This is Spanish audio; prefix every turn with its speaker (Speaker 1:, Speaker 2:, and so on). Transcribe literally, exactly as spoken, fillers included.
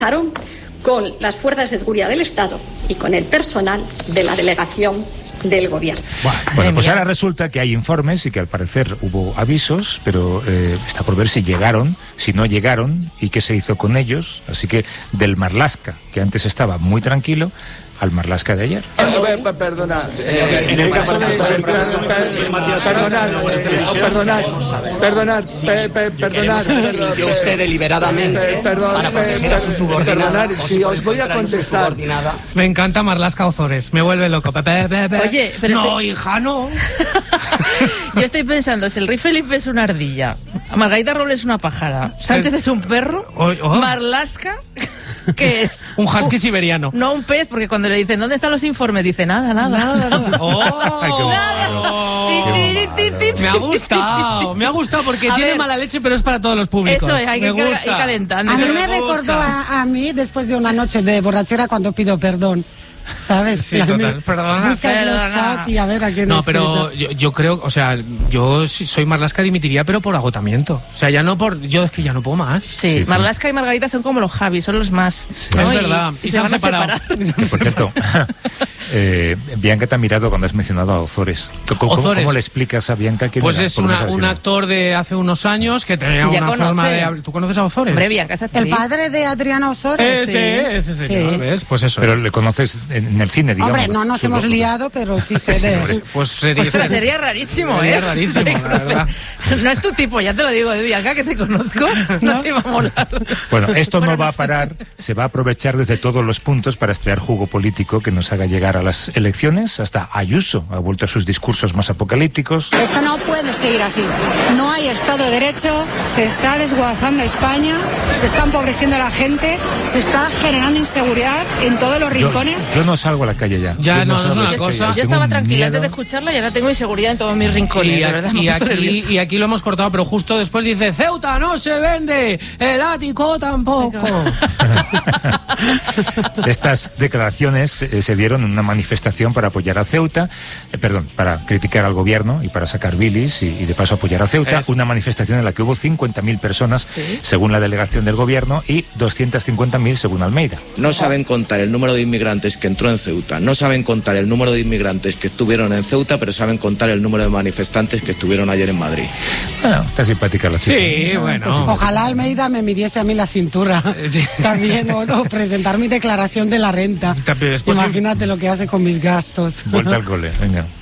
Speaker 1: con las fuerzas de seguridad del Estado y con el personal de la delegación del gobierno.
Speaker 2: Bueno, bueno, pues ahora resulta que hay informes y que al parecer hubo avisos, pero eh, está por ver si llegaron, si no llegaron y qué se hizo con ellos. Así que del Marlaska, que antes estaba muy tranquilo, al Marlaska de ayer.
Speaker 3: Perdonad, perdonad, perdonad, perdonad,
Speaker 4: que usted deliberadamente para proteger a su subordinada.
Speaker 3: Si os voy a contestar.
Speaker 5: Me encanta Marlaska Ozores, me vuelve loco.
Speaker 6: Oye, pero
Speaker 5: no,
Speaker 6: este...
Speaker 5: hija, no.
Speaker 6: Yo estoy pensando, si el rey Felipe es una ardilla, Margarita Robles es una pájara, Sánchez es un perro,
Speaker 5: oh, oh.
Speaker 6: Marlaska... ¿Qué es?
Speaker 5: Un husky siberiano.
Speaker 6: No un pez, porque cuando le dicen ¿dónde están los informes? Dice nada, nada, nada, nada.
Speaker 5: Oh,
Speaker 6: nada.
Speaker 5: Oh, me ha gustado, me ha gustado porque
Speaker 6: a
Speaker 5: tiene
Speaker 6: ver,
Speaker 5: mala leche, pero es para todos los públicos.
Speaker 6: Eso es, hay
Speaker 5: me
Speaker 6: que ir
Speaker 5: gusta.
Speaker 6: calentando.
Speaker 7: A mí me recordó a, a mí después de una noche de borrachera cuando pido perdón. ¿Sabes?
Speaker 5: Sí, total. Perdona.
Speaker 7: Buscas los chats y a ver a quién
Speaker 5: No, pero yo, yo creo, o sea, yo si soy Marlaska dimitiría, pero por agotamiento. O sea, ya no por... Yo es que ya no puedo más.
Speaker 6: Sí, sí, Marlaska y Margarita son como los Javi, son los más...
Speaker 5: Sí.
Speaker 6: ¿no?
Speaker 5: Es verdad.
Speaker 6: Y, y, y se, se van a separar.
Speaker 2: Que, por cierto, eh, Bianca te ha mirado cuando has mencionado a Ozores. ¿Cómo,
Speaker 5: Ozores.
Speaker 2: ¿Cómo le explicas a Bianca quién
Speaker 5: Pues
Speaker 2: era?
Speaker 5: es una, un actor de hace unos años que tenía una
Speaker 6: conoce.
Speaker 5: forma de... ¿Tú conoces a Ozores?
Speaker 6: Hombre, Bianca es actriz.
Speaker 7: El padre de Adriana Ozores.
Speaker 5: Ese, ese señor,
Speaker 7: Sí.
Speaker 5: ¿ves? Pues eso.
Speaker 2: Pero le conoces en el cine, digamos.
Speaker 7: Hombre, no nos hemos liado, pero sí sé de...
Speaker 5: Pues sería,
Speaker 6: Ostras, sería rarísimo,
Speaker 5: sería
Speaker 6: ¿eh?
Speaker 5: rarísimo, la verdad.
Speaker 6: No es tu tipo, ya te lo digo, de Bianca, que te conozco, no, no te va a molar.
Speaker 2: Bueno, esto
Speaker 6: bueno,
Speaker 2: no va
Speaker 6: no
Speaker 2: a parar, se va a aprovechar desde todos los puntos para extraer jugo político que nos haga llegar a las elecciones. Hasta Ayuso ha vuelto a sus discursos más apocalípticos.
Speaker 8: Esto no puede seguir así. No hay Estado de Derecho, se está desguazando España, se está empobreciendo a la gente, se está generando inseguridad en todos los rincones.
Speaker 2: Yo, yo no salgo a la calle ya.
Speaker 5: Ya,
Speaker 2: yo
Speaker 5: no, no es una
Speaker 2: yo,
Speaker 5: cosa.
Speaker 6: Yo estaba tranquila antes de escucharla y ahora tengo inseguridad en todos mis rincones.
Speaker 5: Y,
Speaker 6: de verdad,
Speaker 5: y,
Speaker 6: me
Speaker 5: aquí, y aquí lo hemos cortado, pero justo después dice: Ceuta no se vende, el ático tampoco.
Speaker 2: Estas declaraciones eh, se dieron en una manifestación para apoyar a Ceuta, eh, perdón, para criticar al gobierno y para sacar bilis y, y de paso apoyar a Ceuta. Es... Una manifestación en la que hubo cincuenta mil personas, ¿sí?, según la delegación del gobierno, y doscientas cincuenta mil según Almeida.
Speaker 9: No saben contar el número de inmigrantes que entró en Ceuta, no saben contar el número de inmigrantes que estuvieron en Ceuta, pero saben contar el número de manifestantes que estuvieron ayer en Madrid.
Speaker 2: Bueno, está simpática la cita.
Speaker 5: Sí, bueno.
Speaker 7: Ojalá Almeida me midiese a mí la cintura.
Speaker 5: Sí.
Speaker 7: También, o no, presentar mi declaración de la renta.
Speaker 5: También,
Speaker 7: Imagínate lo que hace con mis gastos.
Speaker 2: Vuelta al cole, venga.